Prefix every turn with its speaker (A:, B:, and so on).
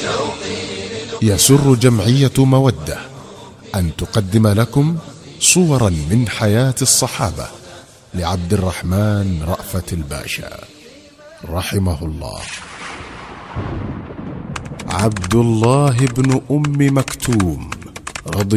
A: يسر جمعية مودة أن تقدم لكم صورا من حياة الصحابة لعبد الرحمن رأفت الباشا رحمه الله. عبد الله بن أم مكتوم رضي